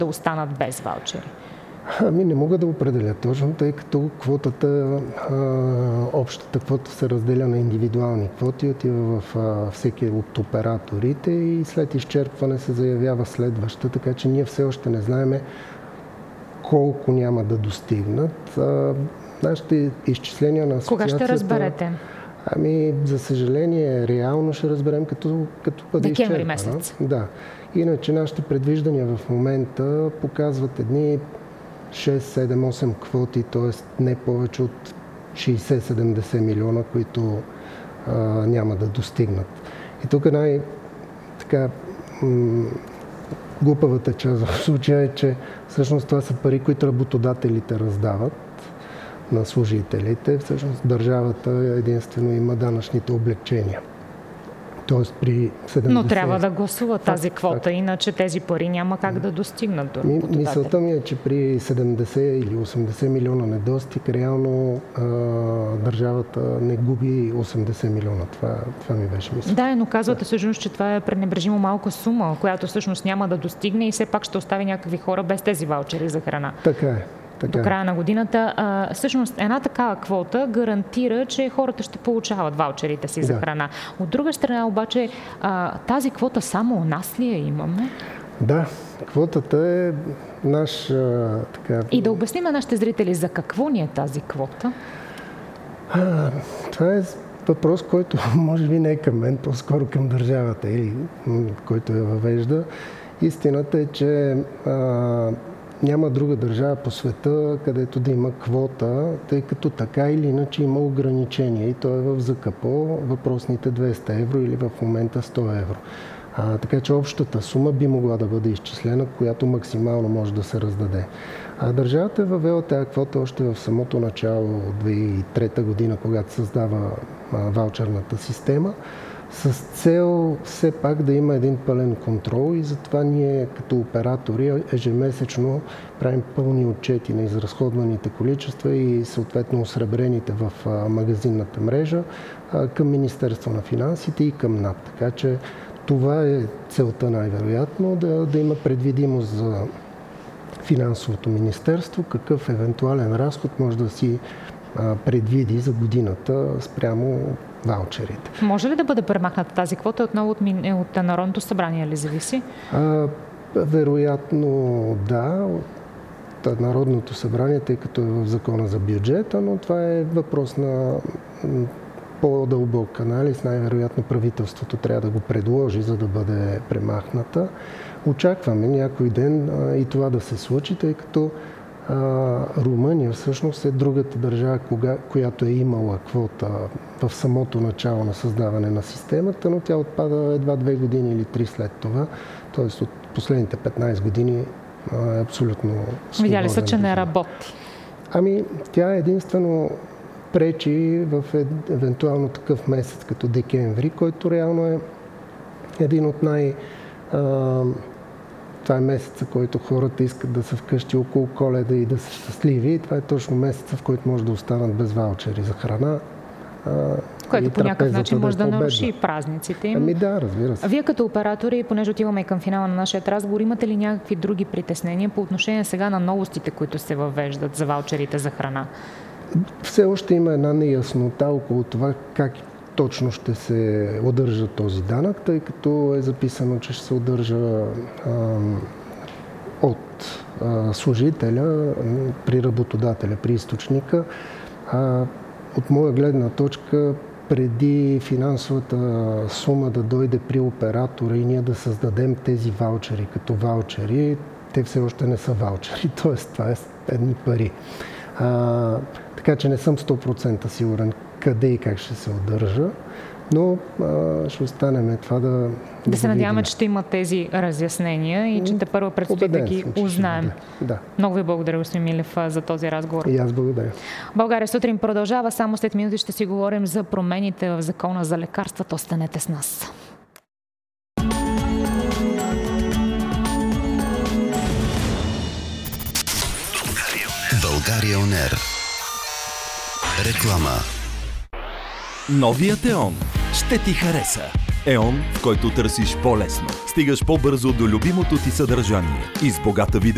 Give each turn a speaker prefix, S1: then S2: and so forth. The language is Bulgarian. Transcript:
S1: да останат без ваучери?
S2: Не мога да определя точно, тъй като квотата, общата квота се разделя на индивидуални квоти, отива в всеки от операторите и след изчерпване се заявява следваща, така че ние все още не знаем колко няма да достигнат. Нашите изчисления на асоциацията...
S1: Кога ще разберете?
S2: За съжаление, реално ще разберем като бъде изчерпано.
S1: Декември месец.
S2: Да. Иначе нашите предвиждания в момента показват едни 6, 7, 8 квоти, т.е. не повече от 60-70 милиона, които няма да достигнат. И тук глупавата част в случая е, че всъщност това са пари, които работодателите раздават на служителите. Всъщност държавата единствено има данъчните облекчения. Тоест при 70...
S1: Но трябва да гласува тази квота, иначе тези пари няма как да достигнат до работодателите.
S2: Мисълта ми е, че при 70 или 80 милиона недостиг, реално държавата не губи 80 милиона. Това ми беше мисъл.
S1: Да, но казвате всъщност, че това е пренебрежимо малка сума, която всъщност няма да достигне и все пак ще остави някакви хора без тези ваучери за храна.
S2: Така е.
S1: До края на годината. Всъщност една такава квота гарантира, че хората ще получават ваучерите си за храна. От друга страна обаче, тази квота само у нас ли я имаме?
S2: Да, квотата е наш...
S1: И да обясним на нашите зрители за какво ни е тази квота?
S2: Това е въпрос, който може би не е към мен, по-скоро към държавата, или който я въвежда. Истината е, че няма друга държава по света, където да има квота, тъй като така или иначе има ограничения и то е в ЗКПО въпросните 200 евро или в момента 100 евро. Така че общата сума би могла да бъде изчислена, която максимално може да се раздаде. Държавата е въвела тази квота още в самото начало от 2003 година, когато създава ваучерната система, с цел все пак да има един пълен контрол и затова ние като оператори ежемесечно правим пълни отчети на изразходваните количества и съответно осребрените в магазинната мрежа към Министерство на финансите и към НАП. Така че това е целта най-вероятно, да има предвидимост за финансовото министерство, какъв евентуален разход може да си предвиди за годината спрямо ваучерите.
S1: Може ли да бъде премахната тази квота отново от Народното събрание, ли зависи?
S2: Вероятно да, от Народното събрание, тъй като е в закона за бюджета, но това е въпрос на по-дълбок анализ. Най-вероятно правителството трябва да го предложи, за да бъде премахната. Очакваме някой ден и това да се случи, тъй като Румъния всъщност е другата държава, която е имала квота в самото начало на създаване на системата, но тя отпада едва 2 години или 3 след това. Тоест от последните 15 години е абсолютно свободен.
S1: Видяли са, че не работи?
S2: Тя единствено пречи в евентуално такъв месец като декември, който реално е един от това е месеца, който хората искат да са вкъщи около Коледа и да са щастливи. Това е точно месеца, в който може да останат без ваучери за храна.
S1: Което по някакъв начин може да наруши празниците им.
S2: Да, разбира се.
S1: Вие като оператори, понеже отиваме и към финала на нашия разговор, имате ли някакви други притеснения по отношение сега на новостите, които се въвеждат за ваучерите за храна?
S2: Все още има една неяснота около това как точно ще се удържа този данък, тъй като е записано, че ще се удържа от служителя при работодателя, при източника. От моя гледна точка, преди финансовата сума да дойде при оператора и ние да създадем тези ваучери като ваучери, те все още не са ваучери, т.е. това е едни пари. Така че не съм 100% сигурен къде и как ще се удържа, но ще останем това да
S1: се надяваме, че ще има тези разяснения и че тепърва предстои да ги узнаем.
S2: Да.
S1: Много ви благодаря, господин Милев, за този разговор.
S2: И аз благодаря.
S1: България сутрин продължава. Само след минути ще си говорим за промените в закона за лекарствата. Останете с нас.
S3: България ОНЕР. Реклама.
S4: Новият ЕОН ще ти хареса. ЕОН, в който търсиш по-лесно. Стигаш по-бързо до любимото ти съдържание и с богата видео